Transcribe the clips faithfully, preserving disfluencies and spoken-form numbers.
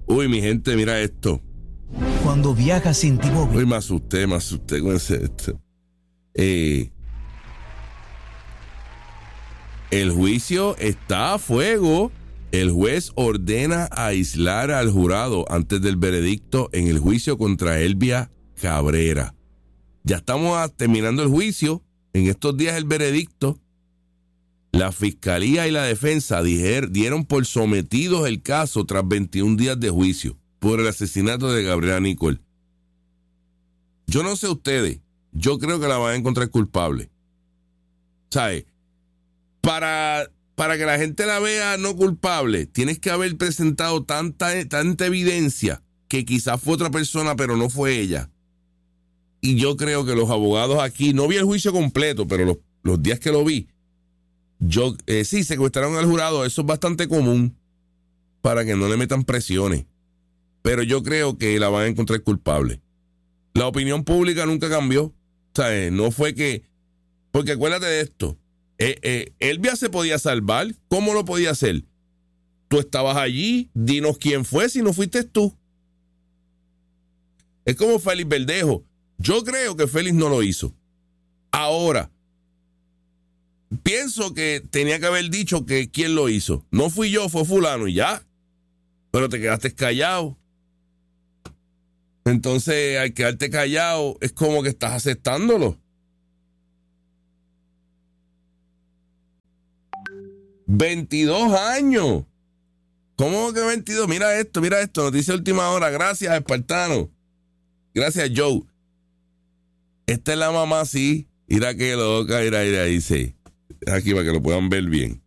Uy, mi gente, mira esto. Cuando viajas en T-Mobile. Uy, me asusté, me asusté con ese esto. Eh, el juicio está a fuego. El juez ordena aislar al jurado antes del veredicto en el juicio contra Elvia Cabrera. Ya estamos terminando el juicio. En estos días el veredicto. La fiscalía y la defensa dijer, dieron por sometidos el caso tras veintiún días de juicio por el asesinato de Gabriela Nicole. Yo no sé ustedes, yo creo que la van a encontrar culpable. ¿Sabes? Para, para que la gente la vea no culpable, tienes que haber presentado tanta, tanta evidencia que quizás fue otra persona, pero no fue ella. Y yo creo que los abogados aquí, no vi el juicio completo, pero los, los días que lo vi, yo eh, sí, secuestraron al jurado, eso es bastante común para que no le metan presiones. Pero yo creo que la van a encontrar culpable. La opinión pública nunca cambió. ¿Sabes? No fue que... Porque acuérdate de esto. Eh, eh, Elvia se podía salvar. ¿Cómo lo podía hacer? Tú estabas allí. Dinos quién fue si no fuiste tú. Es como Félix Verdejo. Yo creo que Félix no lo hizo. Ahora, pienso que tenía que haber dicho que quién lo hizo. No fui yo, fue fulano y ya. Pero te quedaste callado. Entonces, al quedarte callado, es como que estás aceptándolo. veintidós años. ¿Cómo que veintidós? Mira esto, mira esto. Noticia de última hora. Gracias, Espartano. Gracias, Joe. Esta es la mamá, sí. Mira qué loca, mira, mira, dice. Aquí para que lo puedan ver bien.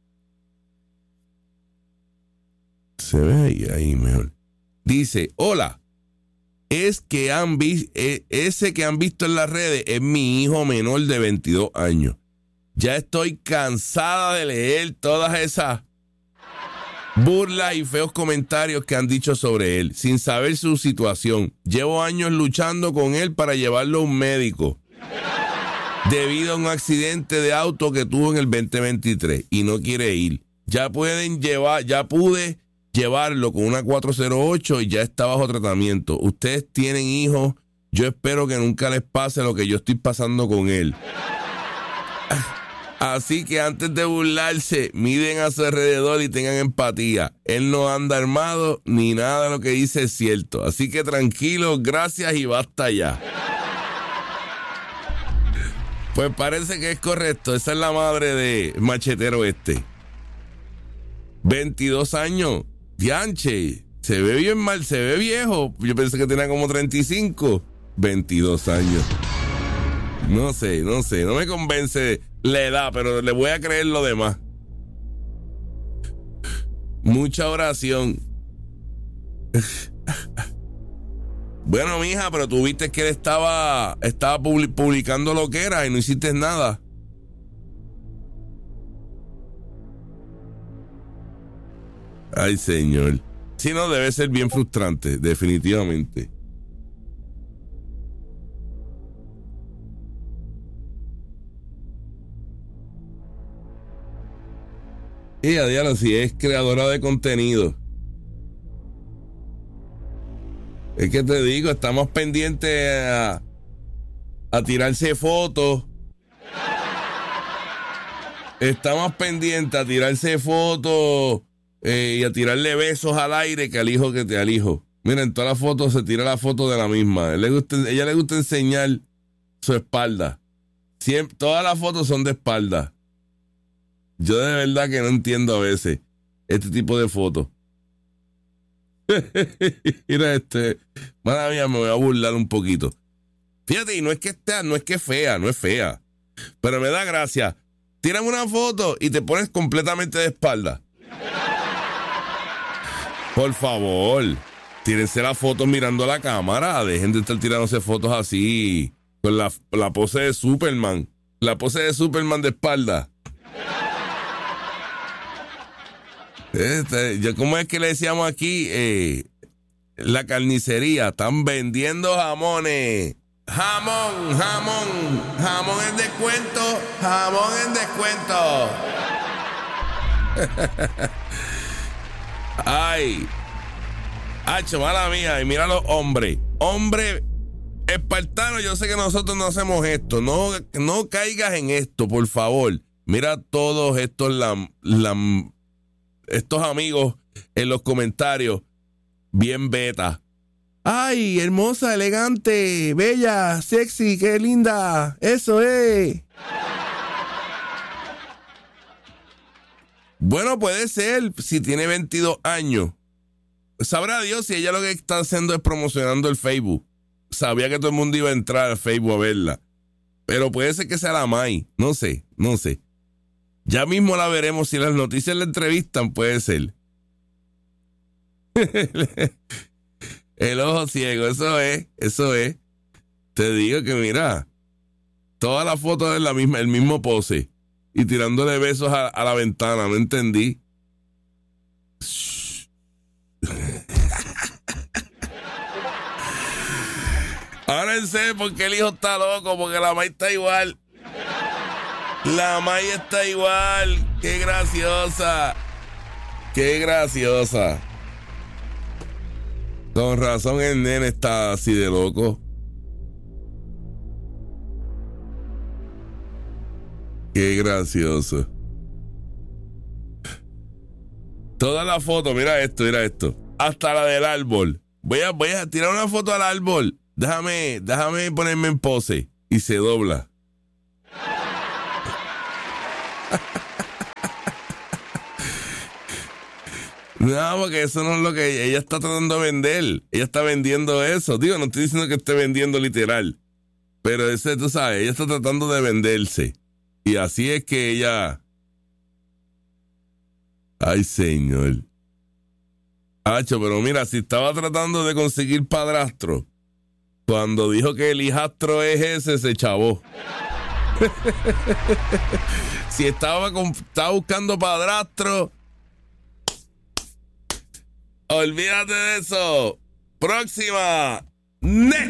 Se ve ahí, ahí mejor. Dice, hola. Es que han visto, ese que han visto en las redes es mi hijo menor de veintidós años. Ya estoy cansada de leer todas esas burlas y feos comentarios que han dicho sobre él, sin saber su situación. Llevo años luchando con él para llevarlo a un médico debido a un accidente de auto que tuvo en el veinte veintitrés y no quiere ir. Ya pueden llevar, ya pude llevarlo con una cuatro cero ocho y ya está bajo tratamiento. Ustedes tienen hijos, yo espero que nunca les pase lo que yo estoy pasando con él. Así que antes de burlarse, miren a su alrededor y tengan empatía. Él no anda armado ni nada de lo que dice es cierto. Así que tranquilos, gracias y basta ya. Pues parece que es correcto. Esa es la madre de Machetero este. veintidós años. Dianche, se ve bien mal, se ve viejo. Yo pensé que tenía como treinta y cinco. veintidós años. No sé, no sé, no me convence la edad, pero le voy a creer lo demás. Mucha oración. Bueno, mija, pero tú viste que él estaba, estaba publicando lo que era y no hiciste nada. Ay, señor. Si no, debe ser bien frustrante, definitivamente. Y a diablo, si es creadora de contenido. Es que te digo, estamos pendientes a, a tirarse fotos. Estamos pendientes a tirarse fotos eh, y a tirarle besos al aire que al hijo que te al hijo. Miren, todas las fotos se tira la foto de la misma. Le gusta, ella le gusta enseñar su espalda. Siempre, todas las fotos son de espalda. Yo de verdad que no entiendo a veces este tipo de fotos. Mira este. Madre mía, me voy a burlar un poquito. Fíjate, y no es que esté, no es que es fea, no es fea. Pero me da gracia. Tírame una foto y te pones completamente de espalda. Por favor, tírense las fotos mirando a la cámara. Dejen de estar tirándose fotos así. Con la, la pose de Superman. La pose de Superman de espalda. Este, yo, ¿cómo es que le decíamos aquí? Eh, la carnicería. Están vendiendo jamones. Jamón, jamón, jamón en descuento, jamón en descuento. Ay, Hacho, mala mía. Y mira los hombres. Hombre espartano, yo sé que nosotros no hacemos esto. No, no caigas en esto, por favor. Mira todos estos, lam, lam, estos amigos en los comentarios. Bien beta. Ay, hermosa, elegante, bella, sexy, qué linda. Eso es. Bueno, puede ser si tiene veintidós años. Sabrá Dios si ella lo que está haciendo es promocionando el Facebook. Sabía que todo el mundo iba a entrar al Facebook a verla. Pero puede ser que sea la May. No sé, no sé. Ya mismo la veremos. Si las noticias la entrevistan, puede ser. El ojo ciego, eso es, eso es. Te digo que mira, todas las fotos es la misma, el mismo pose. Y tirándole besos a, a la ventana, no entendí. Ahora sé por qué el hijo está loco, porque la May está igual. La May está igual. Qué graciosa. Qué graciosa. Con razón el nene está así de loco. Qué gracioso. Toda la foto, mira esto, mira esto. Hasta la del árbol. Voy a, voy a tirar una foto al árbol. Déjame, déjame ponerme en pose. Y se dobla. No, porque eso no es lo que ella, ella está tratando de vender. Ella está vendiendo eso. Digo, no estoy diciendo que esté vendiendo literal. Pero ese, tú sabes, ella está tratando de venderse. Y así es que ella... Ay, señor. Hacho, pero mira, si estaba tratando de conseguir padrastro, cuando dijo que el hijastro es ese, se chavó. Si estaba, con, estaba buscando padrastro, olvídate de eso. Próxima. Ne